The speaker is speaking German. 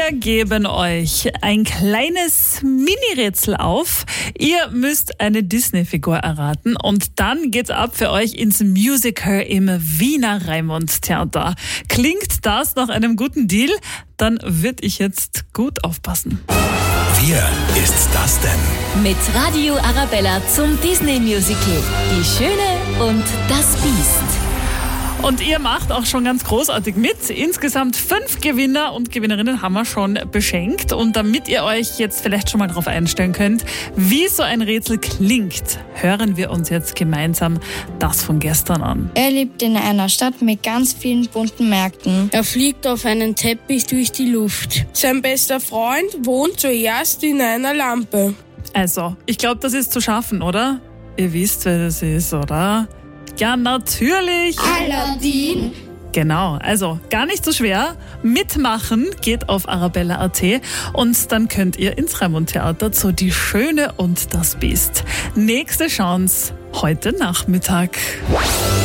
Wir geben euch ein kleines Mini-Rätsel auf. Ihr müsst eine Disney-Figur erraten und dann geht's ab für euch ins Musical im Wiener Raimund-Theater. Klingt das nach einem guten Deal? Dann würde ich jetzt gut aufpassen. Wer ist das denn? Mit Radio Arabella zum Disney-Musical Die Schöne und das Biest. Und ihr macht auch schon ganz großartig mit. Insgesamt 5 Gewinner und Gewinnerinnen haben wir schon beschenkt. Und damit ihr euch jetzt vielleicht schon mal darauf einstellen könnt, wie so ein Rätsel klingt, hören wir uns jetzt gemeinsam das von gestern an. Er lebt in einer Stadt mit ganz vielen bunten Märkten. Er fliegt auf einen Teppich durch die Luft. Sein bester Freund wohnt zuerst in einer Lampe. Also, ich glaube, das ist zu schaffen, oder? Ihr wisst, wer das ist, oder? Ja, natürlich. Aladdin. Genau, also gar nicht so schwer. Mitmachen geht auf arabella.at und dann könnt ihr ins Raimund-Theater zu Die Schöne und das Biest. Nächste Chance heute Nachmittag.